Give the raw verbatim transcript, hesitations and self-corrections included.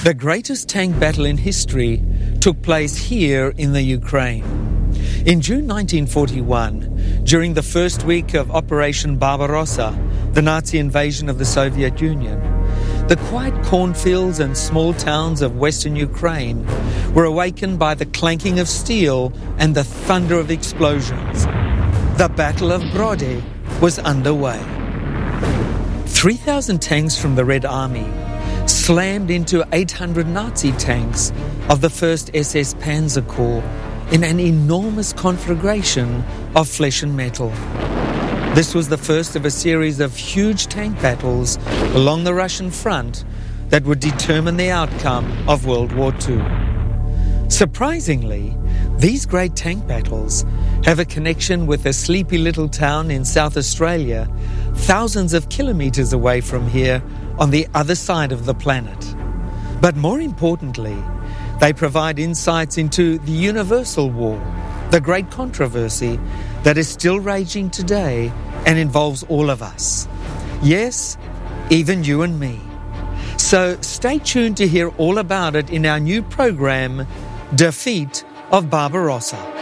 The greatest tank battle in history took place here in the Ukraine. In June nineteen forty-one, during the first week of Operation Barbarossa, the Nazi invasion of the Soviet Union, the quiet cornfields and small towns of western Ukraine were awakened by the clanking of steel and the thunder of explosions. The Battle of Brody was underway. three thousand tanks from the Red Army slammed into eight hundred Nazi tanks of the first S S Panzer Corps in an enormous conflagration of flesh and metal. This was the first of a series of huge tank battles along the Russian front that would determine the outcome of World War Two. Surprisingly, these great tank battles have a connection with a sleepy little town in South Australia, thousands of kilometres away from here on the other side of the planet. But more importantly, they provide insights into the universal war, the great controversy that is still raging today and involves all of us. Yes, even you and me. So stay tuned to hear all about it in our new program, Defeat of Barbarossa.